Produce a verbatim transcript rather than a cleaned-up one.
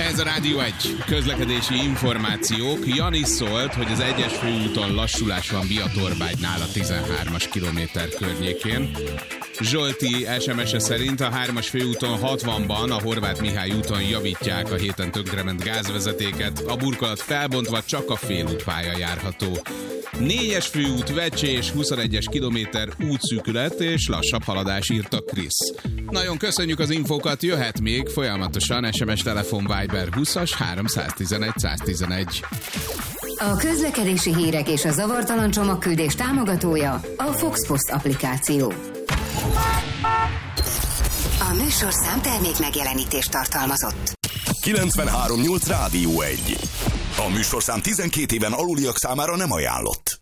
Ez a Rádió egy. Közlekedési információk. Jani szólt, hogy az egyes főúton lassulás van Biatorbágynál a tizenhármas kilométer környékén. Zsolti es em es-e szerint a hármas főúton hatvanban a Horváth Mihály úton javítják a héten tönkrement gázvezetéket, a burkolat felbontva csak a félútpálya járható. négyes főút Vecsés, huszonegyes kilométer útszűkület és lassabb haladás, írta Krisz. Nagyon köszönjük az infókat, jöhet még folyamatosan es em es, telefon, Viber húszas háromszáztizenegy száztizenegy. A közlekedési hírek és a zavartalan csomagküldés támogatója a Fox Post applikáció. A műsorszám termék megjelenítést tartalmazott. kilencvenhárom nyolc Rádió egy. A műsorszám tizenkét éven aluliak számára nem ajánlott.